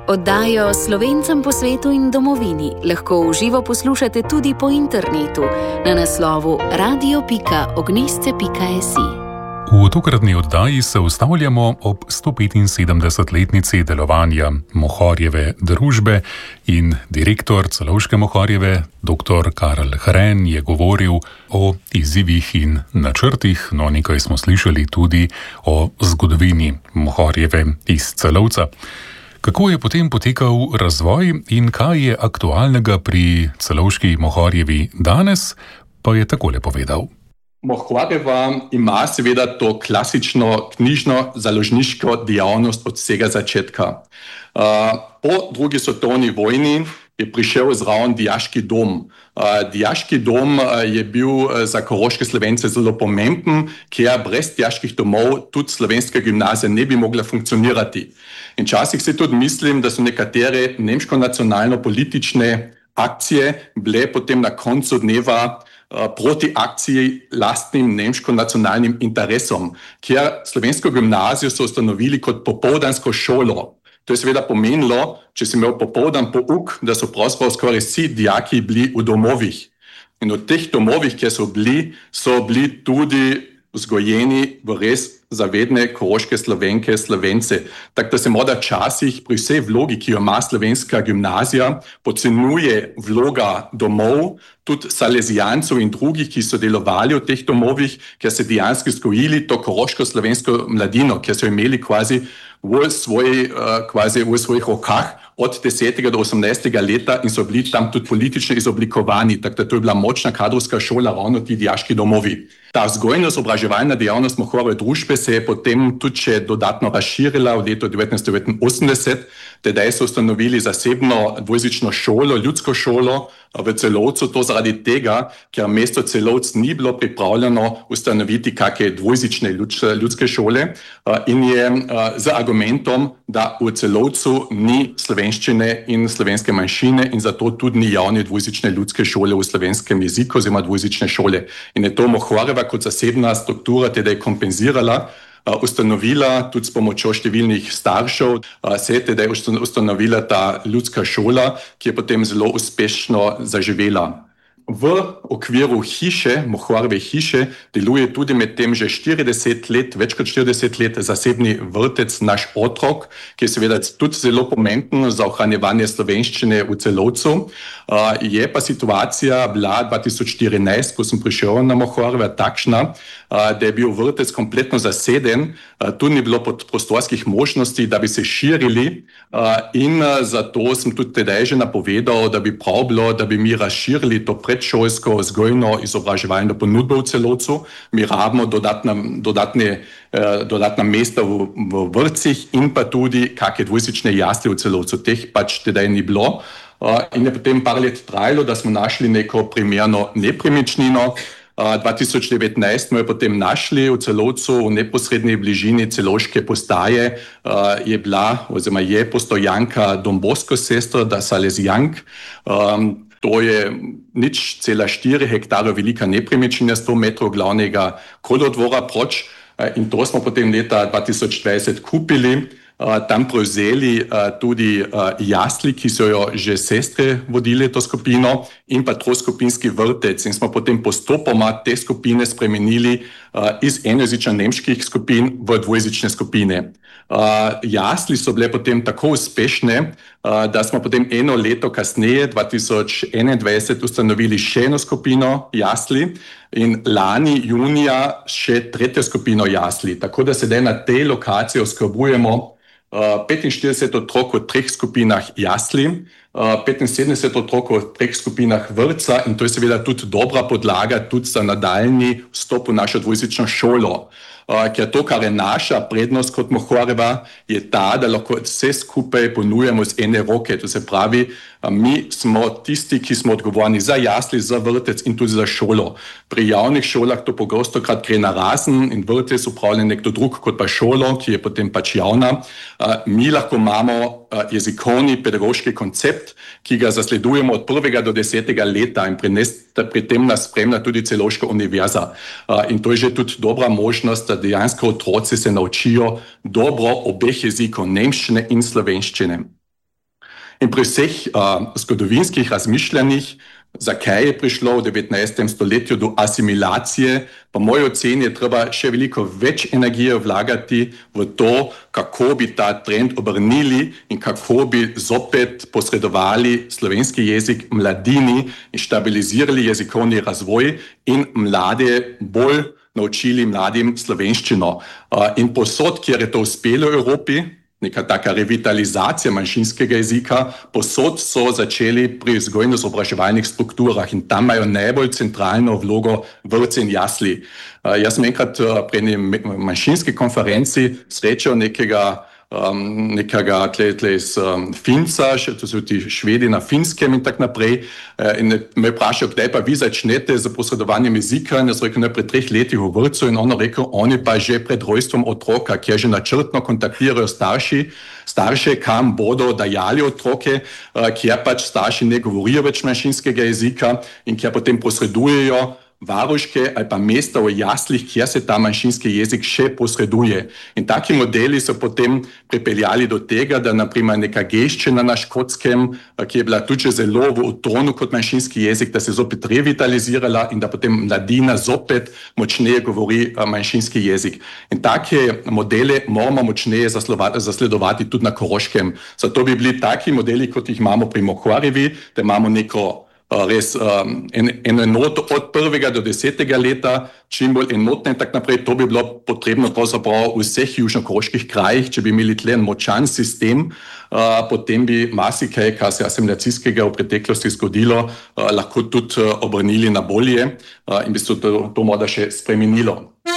Oddajo Slovencem po svetu in domovini lahko v živo poslušate tudi po internetu na naslovu radio.ognisce.si. V tokratni oddaji se ustavljamo ob 175-letnici delovanja Mohorjeve družbe in direktor Celovške Mohorjeve, dr. Karl Hren, je govoril o izzivih in načrtih, no nekaj smo slišali tudi o zgodovini Mohorjeve iz Celovca. Kako je potem potekal razvoj in kaj je aktualnega pri Celovški Mohorjevi danes, pa je takole povedal. Mohorjeva ima seveda to klasično knjižno-založniško dejavnost od vsega začetka. Po drugi svetovni vojni je prišel zraven dijaški dom. Dijaški dom je bil za koroške Slovence zelo pomemben, ker brez dijaških domov tudi slovenska gimnazija ne bi mogla funkcionirati. In včasih si tudi mislim, da so nekatere nemško-nacionalno-politične akcije bile potem na koncu dneva proti akciji lastnim nemško-nacionalnim interesom, kjer slovensko gimnazijo so ustanovili kot popoldansko šolo. To je seveda pomenilo, če si imel popoldan pouk, da so pravzaprav skoraj vsi dijaki bili v domovih. In v teh domovih, kjer so bili tudi vzgojeni v res zavedne koroške Slovenke, Slovence. Tako da se morda časih pri vsej vlogi, ki jo ima slovenska gimnazija, podcenjuje vloga domov, tudi salezijancev in drugih, ki so delovali v teh domovih, ker so dejansko vzgojili to koroško slovensko mladino, ker so imeli kvazi v svojih rokah od 10. do 18. leta in so bili tam tudi politično izoblikovani. Tako da to je bila močna kadrovska šola, ravno ti dijaški domovi. Ta vzgojno-izobraževalna dejavnost Mohorjeve družbe se je potem tudi še dodatno razširila v letu 1989. Tedaj so ustanovili zasebno dvojezično šolo, ljudsko šolo v Celovcu. To zaradi tega, ker mesto Celovc ni bilo pripravljeno ustanoviti kakšne dvojezične ljudske šole in je z argumentom, da v Celovcu ni slovenščine in slovenske manjšine in zato tudi ni javne dvojezične ljudske šole v slovenskem jeziku oziroma dvojezične šole. In je to Mohorjeva kot zasebna struktura tedaj kompenzirala, ustanovila tudi s pomočjo številnih staršev, se je tedaj ustanovila ta ljudska šola, ki je potem zelo uspešno zaživela. V okviru hiše, Mohorjeve hiše, deluje tudi med tem že 40 let, več kot 40 let zasebni vrtec Naš otrok, ki je seveda tudi zelo pomemben za ohranjevanje slovenščine v Celovcu. Je pa situacija bila 2014, ko sem prišel na Mohorjeve, takšna, da je bil vrtec kompletno zaseden, tu ni bilo prostorskih možnosti, da bi se širili in zato sem tudi tedaj že napovedal, da bi prav bilo, da bi mi razširili to predšolsko vzgojno izobraževalno ponudbo v Celovcu. Mi rabimo dodatna mesta v vrtcih in pa tudi kakšne dvojezične jasli v Celovcu. Teh pač tedaj ni bilo. In je potem par let trajalo, da smo našli neko primerno nepremičnino. 2019 smo jo potem našli v Celovcu, v neposrednji bližini Celovške postaje je bila oziroma je postojanka Don Bosco sester, da Salezijank. To je 0,4 hektarov velika nepremičnina, 100 metrov glavnega kolodvora proč in to smo potem leta 2020 kupili. Tam prevzeli tudi jasli, ki so jo že sestre vodile to skupino in pa troskupinski vrtec in smo potem postopoma te skupine spremenili iz enojezičnih nemških skupin v dvojezične skupine. Jasli so bile potem tako uspešne, da smo potem eno leto kasneje, 2021, ustanovili še eno skupino jasli in lani junija še tretjo skupino jasli. Tako da sedaj na tej lokaciji oskrbujemo 45 otrok v 3 skupinah jasli, 75 otrok v 3 skupinah vrtca in to je seveda tudi dobra podlaga tudi za nadaljnji vstop v našo dvojezično šolo. Ker to, kar je naša prednost kot Mohorjeva, je ta, da lahko vse skupaj ponujemo z ene roke. To se pravi, mi smo tisti, ki smo odgovorni za jasli, za vrtec in tudi za šolo. Pri javnih šolah to pogosto krat gre narazen in vrtec upravlja nekdo drug kot pa šolo, ki je potem pač javna. Mi lahko imamo jezikovni pedagoški koncept, ki ga zasledujemo od 1. do 10. leta in pri tem nas spremlja tudi Celovška univerza. In to je že tudi dobra možnost, da dejansko otroci se naučijo dobro obeh jezikov, nemščine in slovenščine. In pri vseh zgodovinskih razmišljanjih, zakaj je prišlo v 19. stoletju do asimilacije, po moji oceni je treba še veliko več energije vlagati v to, kako bi ta trend obrnili in kako bi zopet posredovali slovenski jezik mladini in stabilizirali jezikovni razvoj in mlade bolj naučili mladim slovenščino. In posod, kjer je to uspelo v Evropi, neka taka revitalizacija manjšinskega jezika, posod so začeli pri vzgojno-izobraževalnih strukturah in tam imajo najbolj centralno vlogo vrtci in jasli. Jaz sem enkrat pri eni manjšinski konferenci srečal nekega iz Finca, to so ti Švedi na Finskem in tako naprej, in me vprašal, kdaj pa vi začnete z posredovanjem jezika, in jaz rekel, ne, pred 3 letih v vrtcu, in on rekel, oni pa že pred rojstvom otroka, kjer že načrtno kontaktirajo starše, kam bodo dajali otroke, kjer pač starši ne govorijo več manjšinskega jezika in kjer potem posredujejo varuške ali pa mesta v jaslih, kjer se ta manjšinski jezik še posreduje. In taki modeli so potem pripeljali do tega, da naprimer neka geščina na Škotskem, ki je bila tudi zelo v utonu kot manjšinski jezik, da se zopet revitalizirala in da potem mladina zopet močneje govori manjšinski jezik. In take modele moramo močneje zasledovati tudi na Koroškem. Zato bi bili taki modeli, kot jih imamo pri Mohorjevi, da imamo neko res eno enoto od 1. do 10. leta, čim bolj enotne in tako naprej. To bi bilo potrebno pravzaprav v vseh južnokoroških krajih, če bi imeli tle en močan sistem, potem bi marsikaj, kar se asimilacijskega v preteklosti zgodilo, lahko tudi obrnili na bolje in bi se to morda še spremenilo.